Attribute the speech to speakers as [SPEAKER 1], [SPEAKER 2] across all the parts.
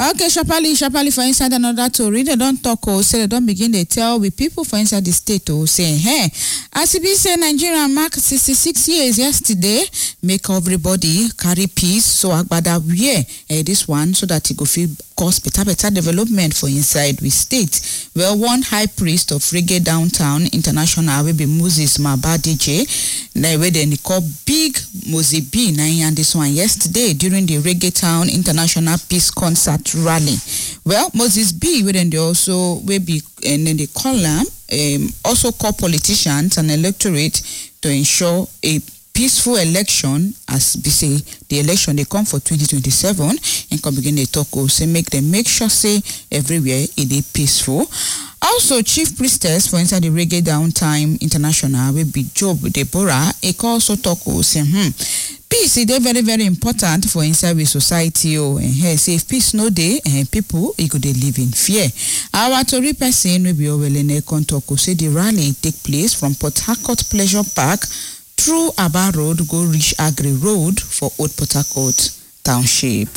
[SPEAKER 1] Okay, Shapali for inside another story. They don't talk or say they don't begin they tell with people for inside the state or say, hey, as it be say Nigeria mark 66 years yesterday, make everybody carry peace. So Agbada wear this one so that it go feel cause better development for inside we state. Well, one high priest of Reggae Downtown International will be Moses Mabadije. Now where they call Big Mosey B. And this one yesterday during the Reggae Town International Peace Concert rally. Well, Moses B. Then they also will be and then they call them also call politicians and electorate to ensure a peaceful election, as we say the election they come for 2027 and come begin they talk say make sure say everywhere it is peaceful. Also, Chief Priestess for inside the Reggae Downtime International will be Job Deborah. It also talk say peace is very important for inside the society. Say if peace no day people it could live in fear. Our Tory person will be over in talk say the rally take place from Port Harcourt Pleasure Park through Aba Road, go reach Agri Road for Old Port Harcourt Township.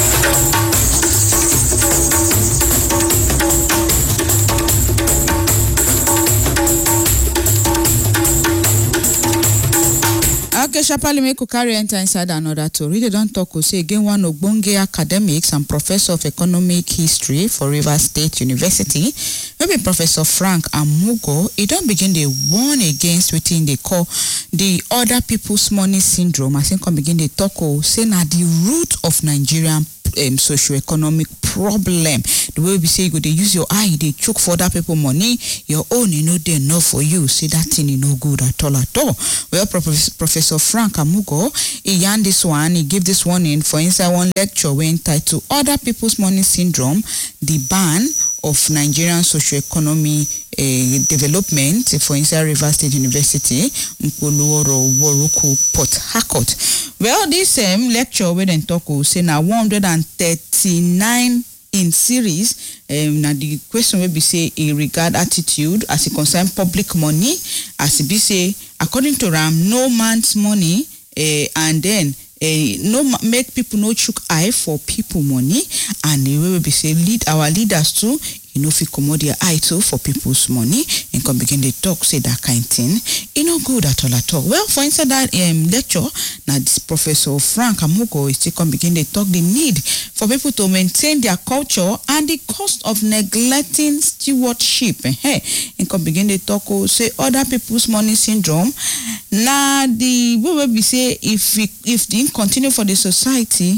[SPEAKER 1] Okay, Shapali make carry enter inside another story. They don't talk say again one Ogbonge academics and professor of economic history for Rivers State University. Maybe Professor Frank Amugo, he don't begin the warn against within they call the other people's money syndrome. I think come begin the talk say na the root of Nigerian socio-economic problem. The way we say you go they use your eye, they choke for other people money, your own they enough for you. Say that thing no good at all. Well, Professor Frank Amugo, he yarn this one, he give this one in for inside one lecture when entitled Other People's Money Syndrome, the ban of Nigerian socio-economy development for inside Rivers State University, Nkuluoro Woruku, Port Harcourt. Well, this lecture we then talk say now 139 in series. Now the question will be say in regard attitude as it concern public money, as it be say according to Ram, no man's money, and then no make people no chook eye for people money, and the way we be say lead our leaders too. If you commode your eye too for people's money and come begin to talk say that kind of thing, no good at all. Well, for instance that lecture, now this Professor Frank Amugo is to come begin to talk the need for people to maintain their culture and the cost of neglecting stewardship. And come begin to talk say other people's money syndrome. Now the way we say if they continue for the society,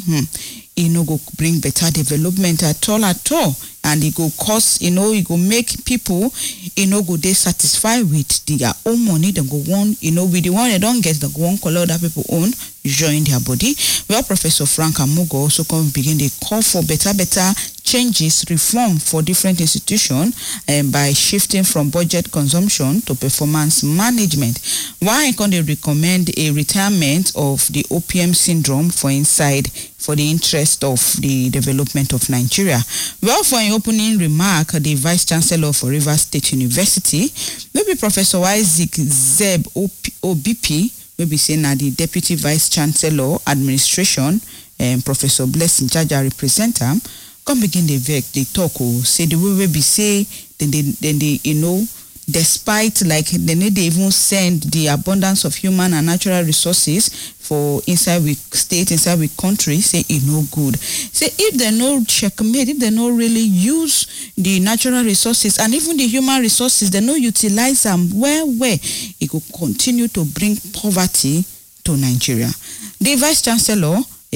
[SPEAKER 1] it no go bring better development at all. And it go cost, it go make people, go they satisfied with their own money. They go on, with the one they don't get, they go on collect other people own, join their body. Well, Professor Frank Amugo also come begin the call for better changes, reform for different institutions by shifting from budget consumption to performance management. Why can they recommend a retirement of the OPM syndrome for the interest of the development of Nigeria? Well, for an opening remark, the Vice Chancellor for Rivers State University, maybe Professor Isaac Zeb OBP, maybe saying that the Deputy Vice Chancellor Administration, Professor Blessing Jaja representative, come begin the talk say the way we be say then they despite like they need to even send the abundance of human and natural resources for inside we state, inside we country, say it no good. Say if they no checkmate, if they no really use the natural resources and even the human resources, they no utilize them where it will continue to bring poverty to Nigeria. The Vice Chancellor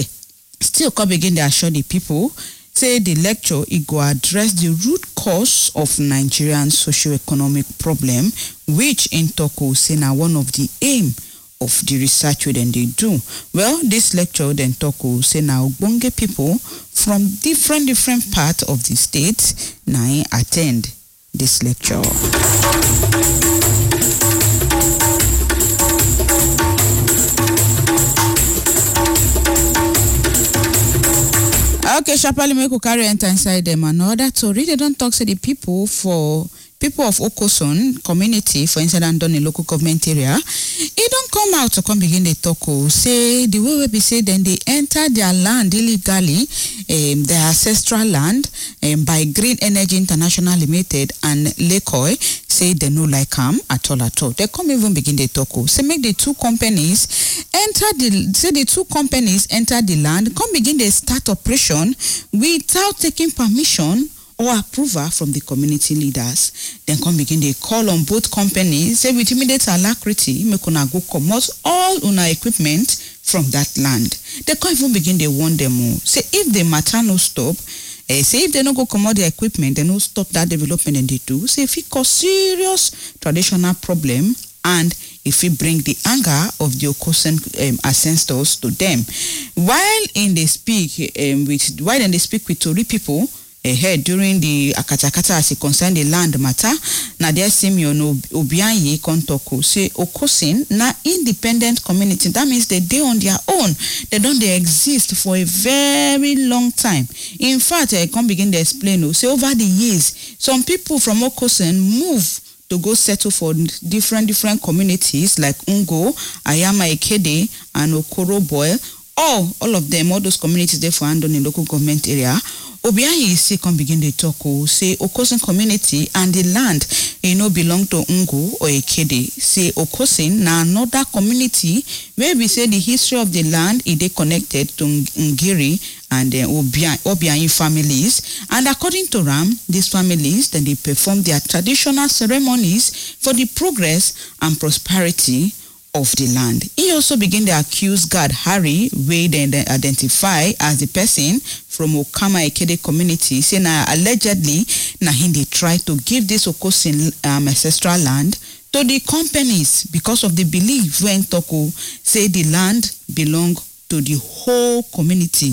[SPEAKER 1] still come begin to assure the people say the lecture it go address the root cause of Nigerian socio-economic problem, which in Toko say now one of the aim of the research then they do. Well, this lecture then Toko say now Ogbonge people from different parts of the state now attend this lecture. Okay, Shapali make carry enter inside them another story. They don't talk to the people for people of Okoson community for inside Andoni local government area, it don't come out to come begin the talk. Say the way we be say then they enter their land illegally, their ancestral land, by Green Energy International Limited and Lekoi, say they no like at all. They come even begin the talk. Say make the two companies enter the land, come begin the start operation without taking permission or approval from the community leaders. Then come begin they call on both companies, say with immediate alacrity, make una go comot all una equipment from that land. They can't even begin they warn them all. Say if the matter no stop, say if they no go comot the equipment, they no stop that development and they do. Say if it cause serious traditional problem and if it bring the anger of the Okoson ancestors to them. While they speak with Tori people, during the Akatakata as it concerned the land matter, Nadia Simeon Obianyi Kontoko say Okosin na independent community. That means they on their own. They exist for a very long time. In fact, I can begin to explain. Say over the years, some people from Okosin move to go settle for different communities like Ungo, Ayama Ekede, and Okoro Boy. All of them, all those communities there for Andoni local government area. Obianyi say come begin to talk. Say Okosin community and the land belong to Ungo or Ekede. Say Okosin na another community where we say the history of the land is connected to Ngiri and Obianyi families. And according to Ram, these families then they perform their traditional ceremonies for the progress and prosperity of the land. He also began to accuse God Harry, where they identify as the person from Okama Ekede community, saying allegedly they try to give this Okosin ancestral land to the companies because of the belief when Toko say the land belong to the whole community.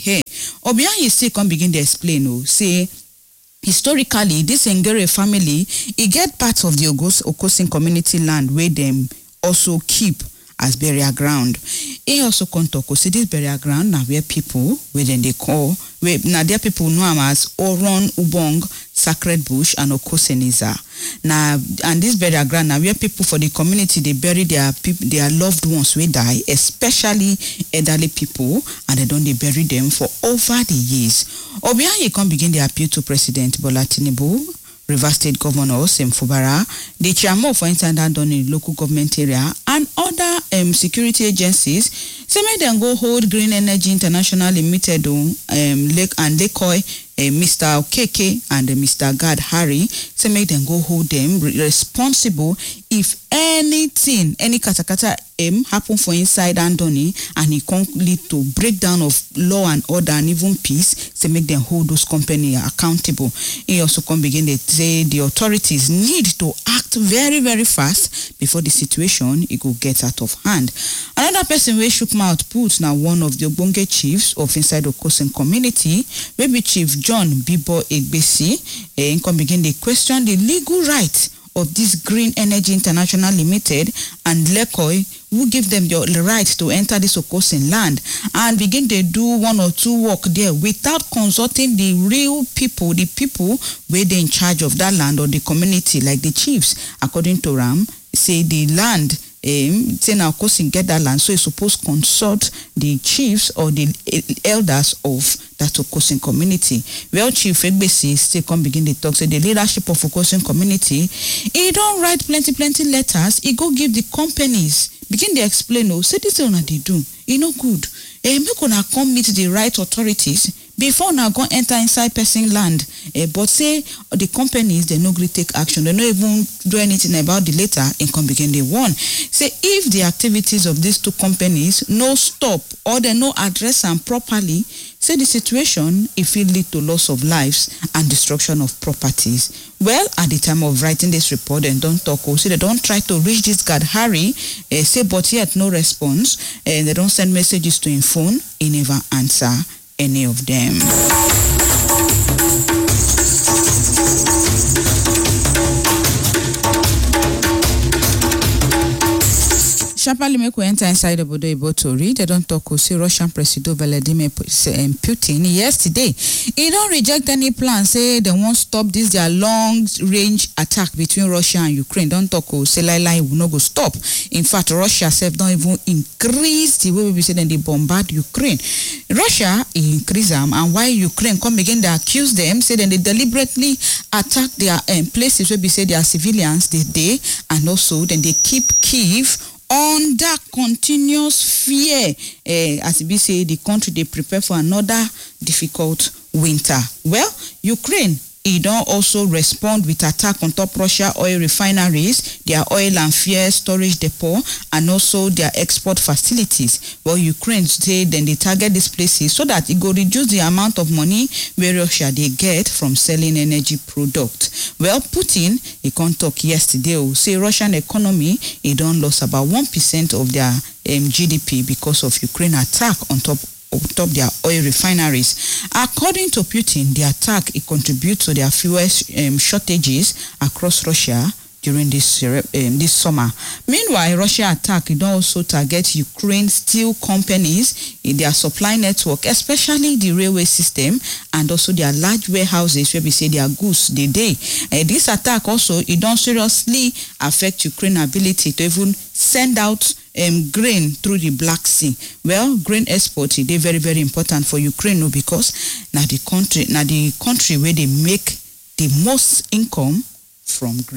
[SPEAKER 1] Obianyi say come begin to explain. Say historically this Ngere family get part of the Okosin community land where them also keep as burial ground. He also contact say this burial ground now where people where then they call where now there people know them as Oron Ubong Sacred Bush and Okoseniza. Now and this burial ground now where people for the community they bury their loved ones who die, especially elderly people, and they bury them for over the years. Obianyi can begin the appeal to President Bola Tinubu, Rivers State Governor Sem Fubara, the chairman for intendant on the local government area, and other security agencies, say make them go hold Green Energy International Limited and Lekoi, Mr. Okeke and Mr. Gad Harry, say make them go hold them responsible if anything, any katakata happen for inside Andoni and it can lead to breakdown of law and order and even peace, say make them hold those companies accountable. He also can begin to say the authorities need to act very, very fast before the situation it could get out of hand. Another person who shook mouth put now one of the Obonge chiefs of inside the Okosin community, maybe Chief John Bibo Egbesi, and can begin to question the legal right of this Green Energy International Limited and Lekoi, who give them the right to enter this Okosin land and begin to do one or two work there without consulting the real people, the people where they in charge of that land or the community, like the chiefs. According to Ram, say the land, say now Okosin get that land, so it's supposed to consult the chiefs or the elders of that Okosin community. Well, Chief Egbesi still come begin to talk. Say the leadership of Okosin community, he don't write plenty letters. He go give the companies. Begin to explain. Say this is what they do. It no good. Make una come meet the right authorities before now go enter inside person land. But say the companies they no really take action. They no even do anything about the letter and come begin they warn. Say if the activities of these two companies no stop or they no address them properly, say the situation if it lead to loss of lives and destruction of properties. Well, at the time of writing this report, and don't talk. Say they don't try to reach this guard Harry. Say but yet no response, and they don't send messages to him phone. He never answer any of them. sharply make we enter inside the Bodo Ibo tori. They don't talk say Russian President Vladimir Putin yesterday. He don't reject any plan, say they won't stop this their long-range attack between Russia and Ukraine. Don't talk say lie will not go stop. In fact, Russia self don't even increase the way we say then they bombard Ukraine. Russia increase them, and while Ukraine come again, they accuse them, say then they deliberately attack their places where we say their civilians they and also then they keep Kyiv under continuous fear as we say the country they prepare for another difficult winter. Well, Ukraine don't also respond with attack on top Russia oil refineries, their oil and fuel storage depot, and also their export facilities. Well, Ukraine say then they target these places so that it will reduce the amount of money where Russia they get from selling energy products. Well, Putin, he can't talk yesterday, say Russian economy, it don't lose about 1% of their GDP because of Ukraine attack on top their oil refineries. According to Putin, the attack it contributes to their fuel shortages across Russia during this summer. Meanwhile, Russia attack it also target Ukraine steel companies in their supply network, especially the railway system and also their large warehouses where we say their goods they. This attack also it don't seriously affect Ukraine's ability to even send out grain through the Black Sea. Well, grain export they very, very important for Ukraine because now the country where they make the most income from grain.